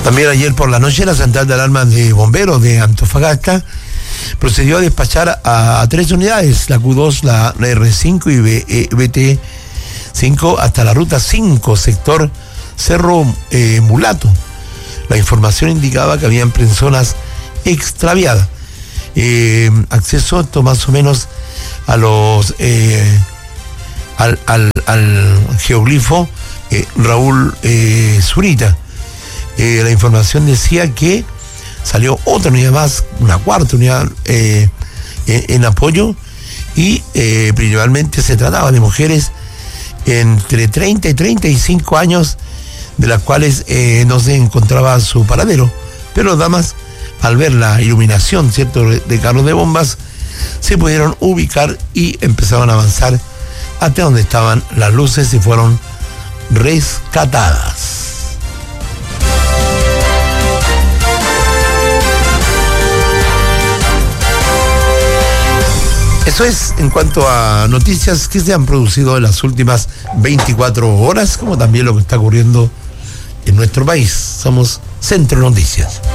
También ayer por la noche la central de alarmas de bomberos de Antofagasta procedió a despachar a 3 unidades, la Q2, la R5 y BT5 hasta la ruta 5, sector Cerro Mulato. La información indicaba que habían personas extraviadas. Acceso esto más o menos a los al geoglifo Raúl Zurita. La información decía que salió otra unidad más, una cuarta unidad en apoyo, y principalmente se trataba de mujeres entre 30 y 35 años, de las cuales no se encontraba su paradero, pero las damas, al ver la iluminación, ¿cierto?, de carros de bombas, se pudieron ubicar y empezaron a avanzar hasta donde estaban las luces y fueron rescatadas. Eso es en cuanto a noticias que se han producido en las últimas 24 horas, como también lo que está ocurriendo en nuestro país. Somos Centro Noticias.